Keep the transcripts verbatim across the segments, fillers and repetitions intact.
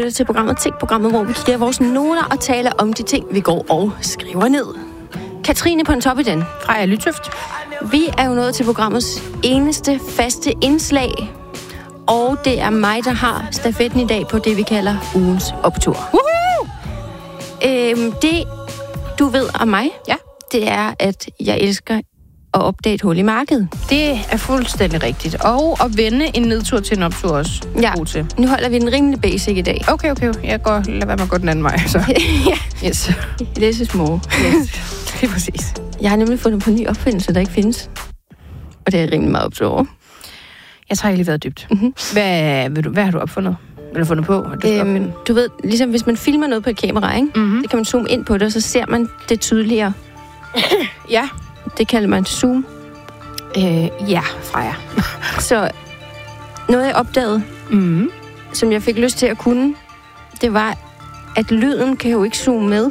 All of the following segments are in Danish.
lytter til programmet Tænk, programmet, hvor vi kigger vores noter og taler om de ting, vi går og skriver ned. Katrine på en top i den. Freja Lytøft. Vi er jo nået til programmets eneste faste indslag, og det er mig, der har stafetten i dag på det, vi kalder ugens optur. Woohoo! Øhm, det, du ved om mig, ja. det er, at jeg elsker at opdage et hul i markedet. Det er fuldstændig rigtigt. Og at vende en nedtur til en optur også. Ja, God til. Nu holder vi den rimelig basic i dag. Okay, okay. Jeg går, lad være med at gå den anden vej. Så. ja. Yes. Less is more. Yes. Det er præcis. Jeg har nemlig fundet på en ny opfindelse, der ikke findes. Og det er rimelig meget optur over. Jeg tager lige været dybt. Mm-hmm. Hvad, vil du, hvad har du opfundet? Hvad har du fundet på? Du, øhm, du ved, ligesom hvis man filmer noget på et kamera, ikke? Mm-hmm. Så kan man zoome ind på det, og så ser man det tydeligere. ja. Det kalder man zoom. Øh, ja, Freja. Så noget, jeg opdagede, mm-hmm. som jeg fik lyst til at kunne, det var, at lyden kan jo ikke zoome med.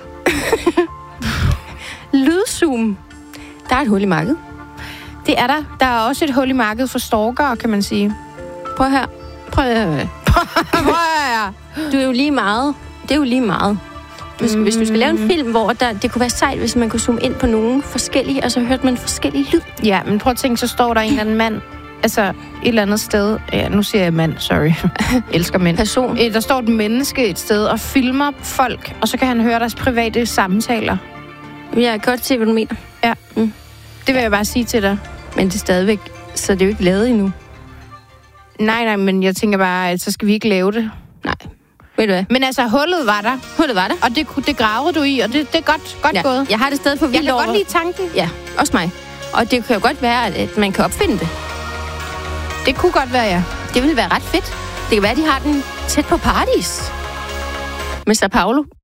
Lydzoom. Der er et hul i markedet. Det er der. Der er også et hul i markedet for stalkere, kan man sige. Prøv her. Prøv her. Prøv her. Du er jo lige meget. Det er jo lige meget. Du skal, mm. Hvis du skal lave en film, hvor der, det kunne være sejt, hvis man kunne zoome ind på nogle forskellige, og så hørte man forskellige lyd. Ja, men prøv at tænke, så står der en eller anden mand, altså et eller andet sted, ja, nu siger jeg mand, sorry, elsker mænd. Person. Der står et menneske et sted og filmer folk, og så kan han høre deres private samtaler. Jeg kan godt se, hvad du mener. Ja, mm. det vil jeg bare sige til dig. Men det er stadigvæk, så det er jo ikke lavet endnu. Nej, nej, men jeg tænker bare, at så skal vi ikke lave det. Nej. Ved du hvad? Men altså, hullet var der. Hullet var der. Og det, det gravede du i, og det, det er godt, godt ja. gået. Jeg har det stadig på vildt Jeg kan over. godt lide tanken. Ja, også mig. Og det kan jo godt være, at man kan opfinde det. Det kunne godt være, ja. Det ville være ret fedt. Det kan være, at de har den tæt på Paradis. mister Paolo